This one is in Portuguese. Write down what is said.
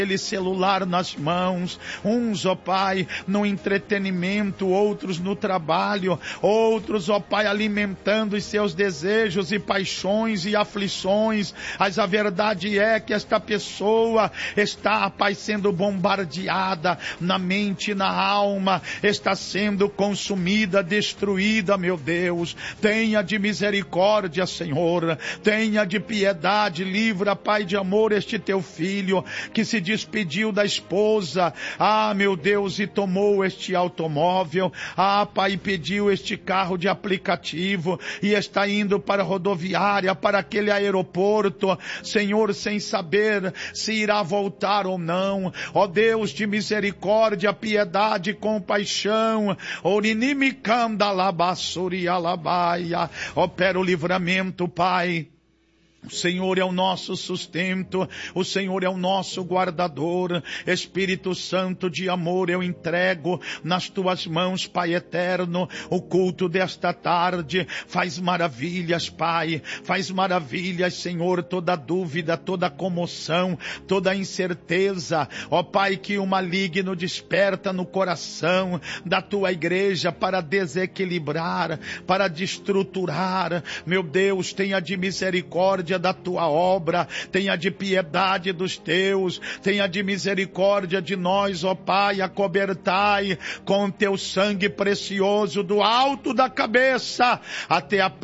aquele celular nas mãos, uns, ó Pai, no entretenimento, outros no trabalho, outros, ó Pai, alimentando os seus desejos e paixões e aflições, mas a verdade é que esta pessoa está, Pai, sendo bombardeada na mente, na alma, está sendo consumida, destruída, meu Deus. Tenha de misericórdia, Senhor, tenha de piedade, livra, Pai de amor, este teu filho, que se despediu da esposa, meu Deus, e tomou este automóvel, Pai, pediu este carro de aplicativo, e está indo para a rodoviária, para aquele aeroporto, Senhor, sem saber se irá voltar ou não. Ó Deus de misericórdia, piedade, compaixão, opera o livramento, Pai. O Senhor é o nosso sustento, o Senhor é o nosso guardador. Espírito Santo de amor, eu entrego nas tuas mãos, Pai eterno, o culto desta tarde. Faz maravilhas, Pai, faz maravilhas, Senhor, toda dúvida, toda comoção, toda incerteza, ó Pai, que o maligno desperta no coração da tua igreja para desequilibrar, para destruturar. Meu Deus, tenha de misericórdia da tua obra, tenha de piedade dos teus, tenha de misericórdia de nós, ó Pai, acobertai com teu sangue precioso do alto da cabeça até a